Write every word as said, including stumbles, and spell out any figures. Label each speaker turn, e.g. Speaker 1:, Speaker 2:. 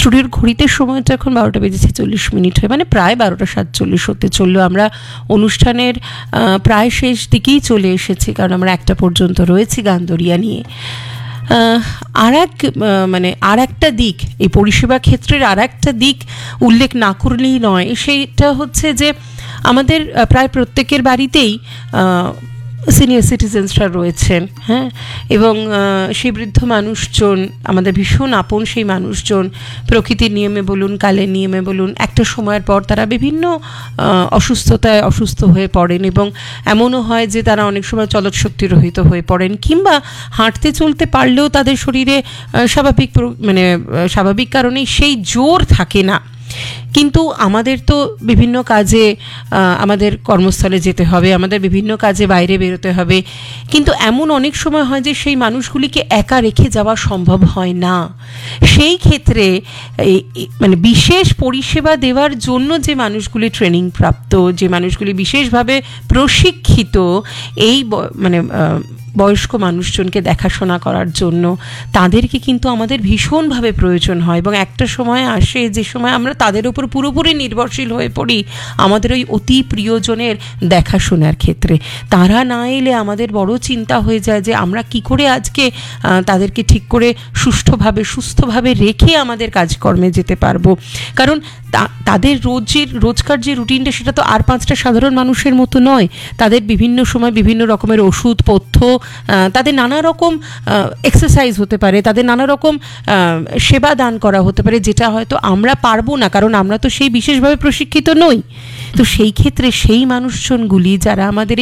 Speaker 1: স্টুডিওর ঘড়িতে সময়টা এখন বারোটা বেজে ছেচল্লিশ মিনিট হয়, মানে প্রায় বারোটা সাতচল্লিশ হতে চললো। আমরা অনুষ্ঠানের প্রায় শেষ দিকেই চলে এসেছি, কারণ আমরা একটা পর্যন্ত রয়েছি গান দরিয়া নিয়ে। আর এক মানে আর একটা দিক, এই পরিষেবা ক্ষেত্রের আর একটা দিক উল্লেখ না করলেই নয়, সেইটা হচ্ছে যে আমাদের প্রায় প্রত্যেকের বাড়িতেই সিনিয়র সিটিজেন্সরা রয়েছেন, হ্যাঁ, এবং সেই বৃদ্ধ মানুষজন আমাদের ভীষণ আপন। সেই মানুষজন প্রকৃতির নিয়মে বলুন, কালের নিয়মে বলুন, একটা সময়ের পর তারা বিভিন্ন অসুস্থতায় অসুস্থ হয়ে পড়েন, এবং এমনও হয় যে তারা অনেক সময় চলৎশক্তি রহিত হয়ে পড়েন, কিংবা হাঁটতে চলতে পারলেও তাদের শরীরে স্বাভাবিক মানে স্বাভাবিক কারণেই সেই জোর থাকে না। কিন্তু আমাদের তো বিভিন্ন কাজে আমাদের কর্মস্থলে যেতে হবে, আমাদের বিভিন্ন কাজে বাইরে বেরোতে হবে, কিন্তু এমন অনেক সময় হয় যে সেই মানুষগুলিকে একা রেখে যাওয়া সম্ভব হয় না। সেই ক্ষেত্রে মানে বিশেষ পরিষেবা দেওয়ার জন্য যে মানুষগুলি ট্রেনিং প্রাপ্ত, যে মানুষগুলি বিশেষভাবে প্রশিক্ষিত এই মানে বয়স্ক মানুষজনকে দেখাশোনা করার জন্য, তাদেরকে কিন্তু আমাদের ভীষণভাবে প্রয়োজন হয়। এবং একটা সময় আসে যে সময় আমরা তাদের উপর পুরোপুরি নির্ভরশীল হয়ে পড়ি আমাদের ওই অতি প্রিয়জনের দেখাশোনার ক্ষেত্রে। তারা না এলে আমাদের বড় চিন্তা হয়ে যায় যে আমরা কি করে আজকে তাদেরকে ঠিক করে সুষ্ঠুভাবে সুস্থভাবে রেখে আমাদের কাজকর্মে যেতে পারবো। কারণ তাদের রোজের রোজকার যে রুটিনটা, সেটা তো আর পাঁচটা সাধারণ মানুষের মতো নয়। তাদের বিভিন্ন সময় বিভিন্ন রকমের ওষুধ পথ্য, তাদের নানা রকম এক্সারসাইজ হতে পারে, তাদের নানা রকম সেবা দান করা হতে পারে, যেটা হয়তো আমরা পারবো না, কারণ আমরা তো সেই বিশেষভাবে প্রশিক্ষিত নই। তো সেই ক্ষেত্রে সেই মানুষজনগুলি যারা আমাদের